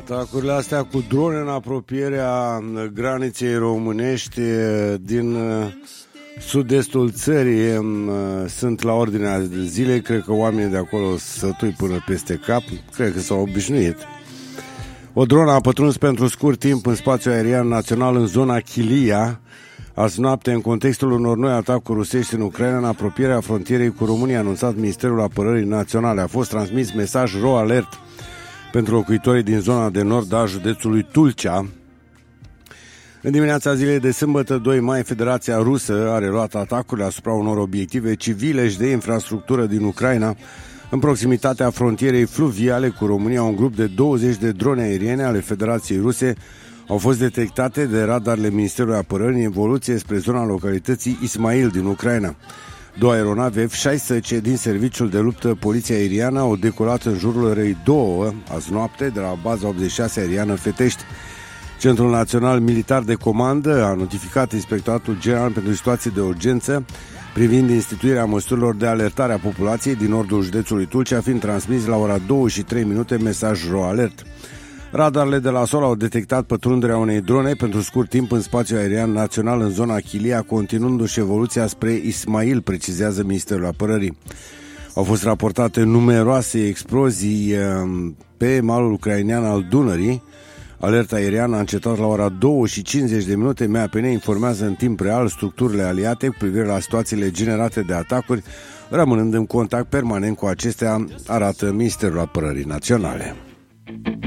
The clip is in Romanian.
Atacurile astea cu drone în apropierea graniței românești din sud-estul țării sunt la ordinea zilei. Cred că oamenii de acolo sătui până peste cap. Cred că s-au obișnuit. O dronă a pătruns pentru scurt timp în spațiul aerian național în zona Chilia azi noapte în contextul unor noi atacuri rusești în Ucraina în apropierea frontierei cu România, a anunțat Ministerul Apărării Naționale. A fost transmis mesaj RO alert pentru locuitorii din zona de nord a județului Tulcea. În dimineața zilei de sâmbătă 2 mai, Federația Rusă a reluat atacurile asupra unor obiective civile și de infrastructură din Ucraina. În proximitatea frontierei fluviale cu România, un grup de 20 de drone aeriene ale Federației Ruse au fost detectate de radarele Ministerului Apărării în evoluție spre zona localității Ismail din Ucraina. 2 aeronave F-16 din serviciul de luptă Poliția Aeriană au decolat în jurul orei 2 azi noapte de la baza 86 aeriană Fetești. Centrul Național Militar de Comandă a notificat Inspectoratul General pentru Situații de Urgență privind instituirea măsurilor de alertare a populației din nordul județului Tulcea, fiind transmis la ora 2:03 mesaj RO alert. Radarele de la sol au detectat pătrunderea unei drone pentru scurt timp în spațiul aerian național în zona Chilia, continuându-și evoluția spre Ismail, precizează Ministerul Apărării. Au fost raportate numeroase explozii pe malul ucrainean al Dunării. Alerta aeriană a încetat la ora 2:50. MAPN informează în timp real structurile aliate cu privire la situațiile generate de atacuri, rămânând în contact permanent cu acestea, arată Ministerul Apărării Naționale.